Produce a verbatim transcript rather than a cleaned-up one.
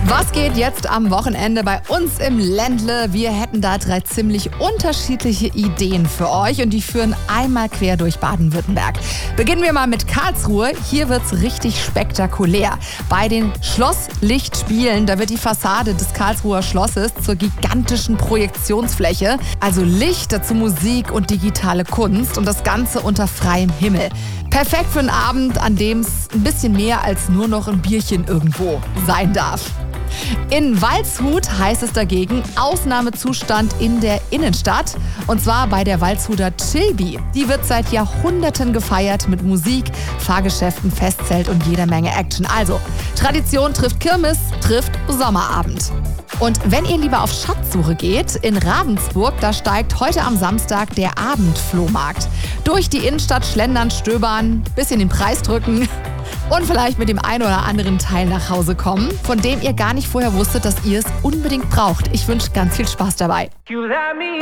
Was geht jetzt am Wochenende bei uns im Ländle? Wir hätten da drei ziemlich unterschiedliche Ideen für euch und die führen einmal quer durch Baden-Württemberg. Beginnen wir mal mit Karlsruhe. Hier wird's richtig spektakulär. Bei den Schlosslichtspielen, da wird die Fassade des Karlsruher Schlosses zur gigantischen Projektionsfläche. Also Licht, dazu Musik und digitale Kunst und das Ganze unter freiem Himmel. Perfekt für einen Abend, an dem es ein bisschen mehr als nur noch ein Bierchen irgendwo sein darf. In Waldshut heißt es dagegen Ausnahmezustand in der Innenstadt. Und zwar bei der Waldshuter Chilbi. Die wird seit Jahrhunderten gefeiert mit Musik, Fahrgeschäften, Festzelt und jeder Menge Action. Also, Tradition trifft Kirmes, trifft Sommerabend. Und wenn ihr lieber auf Schatzsuche geht, in Ravensburg, da steigt heute am Samstag der Abendflohmarkt. Durch die Innenstadt schlendern, stöbern, bisschen den Preis drücken und vielleicht mit dem einen oder anderen Teil nach Hause kommen, von dem ihr gar nicht vorher wusstet, dass ihr es unbedingt braucht. Ich wünsche ganz viel Spaß dabei.